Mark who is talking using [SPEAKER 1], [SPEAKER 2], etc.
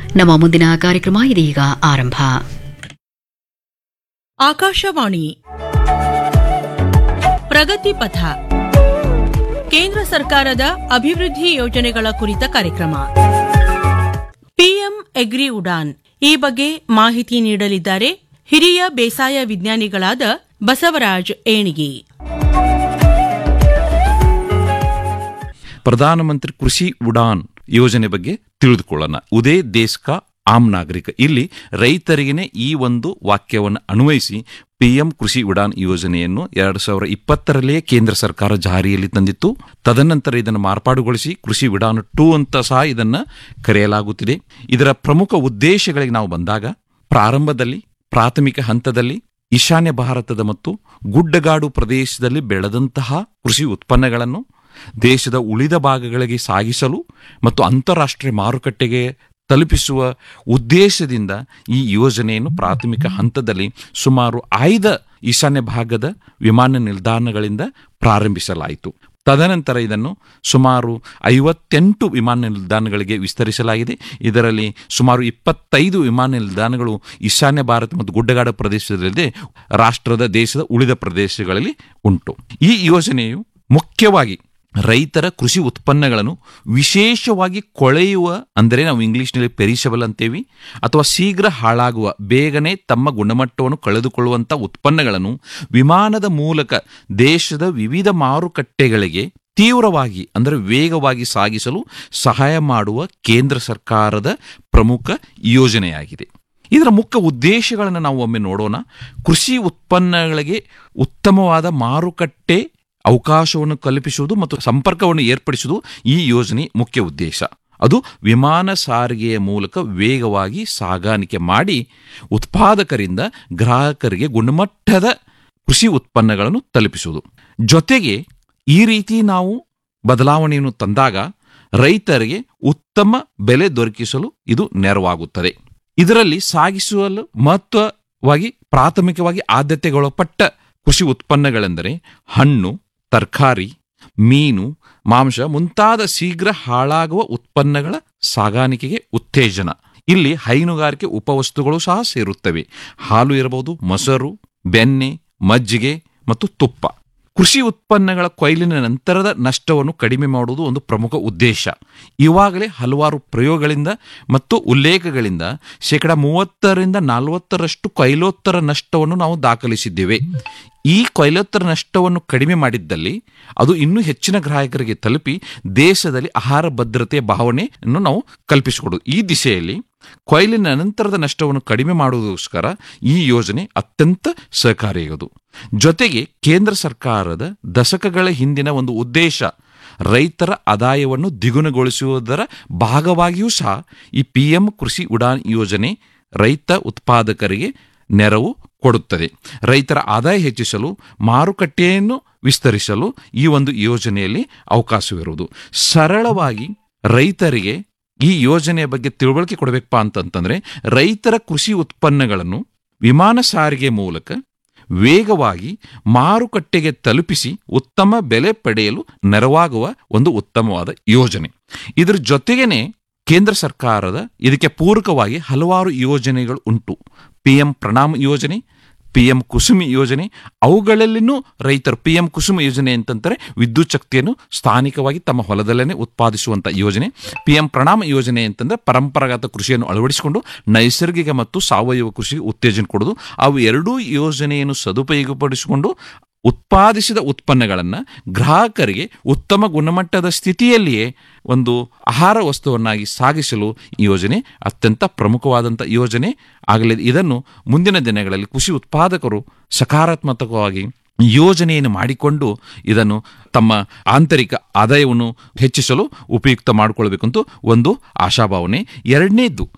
[SPEAKER 1] ನಮ್ಮ ಮುಂದಿನ ಕಾರ್ಯಕ್ರಮ ಇದೀಗ ಆರಂಭ.
[SPEAKER 2] ಆಕಾಶವಾಣಿ ಪ್ರಗತಿ ಪಥ, ಕೇಂದ್ರ ಸರ್ಕಾರದ ಅಭಿವೃದ್ಧಿ ಯೋಜನೆಗಳ ಕುರಿತ ಕಾರ್ಯಕ್ರಮ. ಪಿಎಂ ಅಗ್ರಿ ಉಡಾನ್ ಈ ಬಗ್ಗೆ ಮಾಹಿತಿ ನೀಡಲಿದ್ದಾರೆ ಹಿರಿಯ ಬೇಸಾಯ ವಿಜ್ಞಾನಿಗಳಾದ ಬಸವರಾಜ್ ಏಣಿಗಿ.
[SPEAKER 3] ಪ್ರಧಾನಮಂತ್ರಿ ಕೃಷಿ ಉಡಾನ್ ಯೋಜನೆ ಬಗ್ಗೆ ತಿಳಿದುಕೊಳ್ಳೋಣ. ಉದೇ ದೇಶ ಕಾ ಆಮ್ ನಾಗರಿಕ, ಇಲ್ಲಿ ರೈತರಿಗೇನೆ ಈ ಒಂದು ವಾಕ್ಯವನ್ನು ಅನ್ವಯಿಸಿ ಪಿಎಂ ಕೃಷಿ ಉಡಾನ್ ಯೋಜನೆಯನ್ನು 2020ರಲ್ಲಿಯೇ ಕೇಂದ್ರ ಸರ್ಕಾರ ಜಾರಿಯಲ್ಲಿ ತಂದಿತ್ತು. ತದನಂತರ ಇದನ್ನು ಮಾರ್ಪಾಡುಗೊಳಿಸಿ ಕೃಷಿ ಉಡಾನ್ 2 ಅಂತ ಸಹ ಇದನ್ನು ಕರೆಯಲಾಗುತ್ತಿದೆ. ಇದರ ಪ್ರಮುಖ ಉದ್ದೇಶಗಳಿಗೆ ನಾವು ಬಂದಾಗ, ಪ್ರಾರಂಭದಲ್ಲಿ ಪ್ರಾಥಮಿಕ ಹಂತದಲ್ಲಿ ಈಶಾನ್ಯ ಭಾರತದ ಮತ್ತು ಗುಡ್ಡಗಾಡು ಪ್ರದೇಶದಲ್ಲಿ ಬೆಳೆದಂತಹ ಕೃಷಿ ಉತ್ಪನ್ನಗಳನ್ನು ದೇಶದ ಉಳಿದ ಭಾಗಗಳಿಗೆ ಸಾಗಿಸಲು ಮತ್ತು ಅಂತಾರಾಷ್ಟ್ರೀಯ ಮಾರುಕಟ್ಟೆಗೆ ತಲುಪಿಸುವ ಉದ್ದೇಶದಿಂದ ಈ ಯೋಜನೆಯನ್ನು ಪ್ರಾಥಮಿಕ ಹಂತದಲ್ಲಿ ಸುಮಾರು 5 ಈಶಾನ್ಯ ಭಾಗದ ವಿಮಾನ ನಿಲ್ದಾಣಗಳಿಂದ ಪ್ರಾರಂಭಿಸಲಾಯಿತು. ತದನಂತರ ಇದನ್ನು ಸುಮಾರು 58 ವಿಮಾನ ನಿಲ್ದಾಣಗಳಿಗೆ ವಿಸ್ತರಿಸಲಾಗಿದೆ. ಇದರಲ್ಲಿ ಸುಮಾರು 25 ವಿಮಾನ ನಿಲ್ದಾಣಗಳು ಈಶಾನ್ಯ ಭಾರತ ಮತ್ತು ಗುಡ್ಡಗಾಡು ಪ್ರದೇಶದಲ್ಲದೆ ರಾಷ್ಟ್ರದ ದೇಶದ ಉಳಿದ ಪ್ರದೇಶಗಳಲ್ಲಿ ಉಂಟು. ಈ ಯೋಜನೆಯು ಮುಖ್ಯವಾಗಿ ರೈತರ ಕೃಷಿ ಉತ್ಪನ್ನಗಳನ್ನು ವಿಶೇಷವಾಗಿ ಕೊಳೆಯುವ, ಅಂದರೆ ನಾವು ಇಂಗ್ಲಿಷ್ನಲ್ಲಿ ಪೆರಿಷಬಲ್ ಅಂತೇವಿ, ಅಥವಾ ಶೀಘ್ರ ಹಾಳಾಗುವ, ಬೇಗನೆ ತಮ್ಮ ಗುಣಮಟ್ಟವನ್ನು ಕಳೆದುಕೊಳ್ಳುವಂಥ ಉತ್ಪನ್ನಗಳನ್ನು ವಿಮಾನದ ಮೂಲಕ ದೇಶದ ವಿವಿಧ ಮಾರುಕಟ್ಟೆಗಳಿಗೆ ತೀವ್ರವಾಗಿ, ಅಂದರೆ ವೇಗವಾಗಿ ಸಾಗಿಸಲು ಸಹಾಯ ಮಾಡುವ ಕೇಂದ್ರ ಸರ್ಕಾರದ ಪ್ರಮುಖ ಯೋಜನೆಯಾಗಿದೆ. ಇದರ ಮುಖ್ಯ ಉದ್ದೇಶಗಳನ್ನು ನಾವು ಒಮ್ಮೆ ನೋಡೋಣ. ಕೃಷಿ ಉತ್ಪನ್ನಗಳಿಗೆ ಉತ್ತಮವಾದ ಮಾರುಕಟ್ಟೆ ಅವಕಾಶವನ್ನು ಕಲ್ಪಿಸುವುದು ಮತ್ತು ಸಂಪರ್ಕವನ್ನು ಏರ್ಪಡಿಸುವುದು ಈ ಯೋಜನೆ ಮುಖ್ಯ ಉದ್ದೇಶ. ಅದು ವಿಮಾನ ಸಾರಿಗೆಯ ಮೂಲಕ ವೇಗವಾಗಿ ಸಾಗಾಣಿಕೆ ಮಾಡಿ ಉತ್ಪಾದಕರಿಂದ ಗ್ರಾಹಕರಿಗೆ ಗುಣಮಟ್ಟದ ಕೃಷಿ ಉತ್ಪನ್ನಗಳನ್ನು ತಲುಪಿಸುವುದು. ಜೊತೆಗೆ ಈ ರೀತಿ ನಾವು ಬದಲಾವಣೆಯನ್ನು ತಂದಾಗ ರೈತರಿಗೆ ಉತ್ತಮ ಬೆಲೆ ದೊರಕಿಸಲು ಇದು ನೆರವಾಗುತ್ತದೆ. ಇದರಲ್ಲಿ ಸಾಗಿಸಲು ಮಹತ್ವವಾಗಿ ಪ್ರಾಥಮಿಕವಾಗಿ ಆದ್ಯತೆಗೊಳಪಟ್ಟ ಕೃಷಿ ಉತ್ಪನ್ನಗಳೆಂದರೆ ಹಣ್ಣು, ತರಕಾರಿ, ಮೀನು, ಮಾಂಸ ಮುಂತಾದ ಶೀಘ್ರ ಹಾಳಾಗುವ ಉತ್ಪನ್ನಗಳ ಸಾಗಾಣಿಕೆಗೆ ಉತ್ತೇಜನ. ಇಲ್ಲಿ ಹೈನುಗಾರಿಕೆ ಉಪವಸ್ತುಗಳು ಸಹ ಸೇರುತ್ತವೆ. ಹಾಲು ಇರಬಹುದು, ಮೊಸರು, ಬೆಣ್ಣೆ, ಮಜ್ಜಿಗೆ ಮತ್ತು ತುಪ್ಪ. ಕೃಷಿ ಉತ್ಪನ್ನಗಳ ಕೊಯ್ಲಿನ ನಂತರದ ನಷ್ಟವನ್ನು ಕಡಿಮೆ ಮಾಡುವುದು ಒಂದು ಪ್ರಮುಖ ಉದ್ದೇಶ. ಇವಾಗಲೇ ಹಲವಾರು ಪ್ರಯೋಗಗಳಿಂದ ಮತ್ತು ಉಲ್ಲೇಖಗಳಿಂದ 30-40% ಕೊಯ್ಲೋತ್ತರ ನಷ್ಟವನ್ನು ನಾವು ದಾಖಲಿಸಿದ್ದೇವೆ. ಈ ಕೊಯ್ಲೋತ್ತರ ನಷ್ಟವನ್ನು ಕಡಿಮೆ ಮಾಡಿದ್ದಲ್ಲಿ ಅದು ಇನ್ನೂ ಹೆಚ್ಚಿನ ಗ್ರಾಹಕರಿಗೆ ತಲುಪಿ ದೇಶದಲ್ಲಿ ಆಹಾರ ಭದ್ರತೆಯ ಭಾವನೆಯನ್ನು ನಾವು ಕಲ್ಪಿಸಿಕೊಡುವುದು. ಈ ದಿಶೆಯಲ್ಲಿ ಕೊಯ್ಲಿನ ನಂತರದ ನಷ್ಟವನ್ನು ಕಡಿಮೆ ಮಾಡುವುದಕ್ಕೋಸ್ಕರ ಈ ಯೋಜನೆ ಅತ್ಯಂತ ಸಹಕಾರಿಯಾಗುವುದು. ಜೊತೆಗೆ ಕೇಂದ್ರ ಸರ್ಕಾರದ ದಶಕಗಳ ಹಿಂದಿನ ಒಂದು ಉದ್ದೇಶ ರೈತರ ಆದಾಯವನ್ನು ದ್ವಿಗುಣಗೊಳಿಸುವುದರ ಭಾಗವಾಗಿಯೂ ಸಹ ಈ ಪಿಎಂ ಕೃಷಿ ಉಡಾನ್ ಯೋಜನೆ ರೈತ ಉತ್ಪಾದಕರಿಗೆ ನೆರವು ಕೊಡುತ್ತದೆ. ರೈತರ ಆದಾಯ ಹೆಚ್ಚಿಸಲು, ಮಾರುಕಟ್ಟೆಯನ್ನು ವಿಸ್ತರಿಸಲು ಈ ಒಂದು ಯೋಜನೆಯಲ್ಲಿ ಅವಕಾಶವಿರುವುದು. ಸರಳವಾಗಿ ರೈತರಿಗೆ ಈ ಯೋಜನೆಯ ಬಗ್ಗೆ ತಿಳುವಳಿಕೆ ಕೊಡಬೇಕಪ್ಪ ಅಂತಂತಂದರೆ, ರೈತರ ಕೃಷಿ ಉತ್ಪನ್ನಗಳನ್ನು ವಿಮಾನ ಸಾರಿಗೆ ಮೂಲಕ ವೇಗವಾಗಿ ಮಾರುಕಟ್ಟೆಗೆ ತಲುಪಿಸಿ ಉತ್ತಮ ಬೆಲೆ ಪಡೆಯಲು ನೆರವಾಗುವ ಒಂದು ಉತ್ತಮವಾದ ಯೋಜನೆ. ಇದರ ಜೊತೆಗೇನೆ ಕೇಂದ್ರ ಸರ್ಕಾರದ ಇದಕ್ಕೆ ಪೂರಕವಾಗಿ ಹಲವಾರು ಯೋಜನೆಗಳು ಉಂಟು. ಪಿಎಂ ಪ್ರಣಾಮ್ ಯೋಜನೆ, ಪಿಎಂ ಕುಸುಮ್ ಯೋಜನೆ. ಅವುಗಳಲ್ಲಿನೂ ರೈತರು ಪಿಎಂ ಕುಸುಮ್ ಯೋಜನೆ ಅಂತಂದರೆ ವಿದ್ಯುತ್ ಶಕ್ತಿಯನ್ನು ಸ್ಥಾನಿಕವಾಗಿ ತಮ್ಮ ಹೊಲದಲ್ಲೇ ಉತ್ಪಾದಿಸುವಂಥ ಯೋಜನೆ. ಪಿಎಂ ಪ್ರಣಾಮ್ ಯೋಜನೆ ಅಂತಂದರೆ ಪರಂಪರಾಗತ ಕೃಷಿಯನ್ನು ಅಳವಡಿಸಿಕೊಂಡು ನೈಸರ್ಗಿಕ ಮತ್ತು ಸಾವಯವ ಕೃಷಿಗೆ ಉತ್ತೇಜನ ಕೊಡೋದು. ಅವು ಎರಡೂ ಯೋಜನೆಯನ್ನು ಸದುಪಯೋಗಪಡಿಸಿಕೊಂಡು ಉತ್ಪಾದಿಸಿದ ಉತ್ಪನ್ನಗಳನ್ನು ಗ್ರಾಹಕರಿಗೆ ಉತ್ತಮ ಗುಣಮಟ್ಟದ ಸ್ಥಿತಿಯಲ್ಲಿಯೇ ಒಂದು ಆಹಾರ ವಸ್ತುವನ್ನಾಗಿ ಸಾಗಿಸಲು ಈ ಯೋಜನೆ ಅತ್ಯಂತ ಪ್ರಮುಖವಾದಂಥ ಯೋಜನೆ ಆಗಲಿದೆ. ಇದನ್ನು ಮುಂದಿನ ದಿನಗಳಲ್ಲಿ ಕೃಷಿ ಉತ್ಪಾದಕರು ಸಕಾರಾತ್ಮಕವಾಗಿ ಯೋಜನೆಯನ್ನು ಮಾಡಿಕೊಂಡು ಇದನ್ನು ತಮ್ಮ ಆಂತರಿಕ ಆದಾಯವನ್ನು ಹೆಚ್ಚಿಸಲು ಉಪಯುಕ್ತ ಮಾಡಿಕೊಳ್ಬೇಕಂತೂ ಒಂದು ಆಶಾಭಾವನೆ. ಎರಡನೇದು,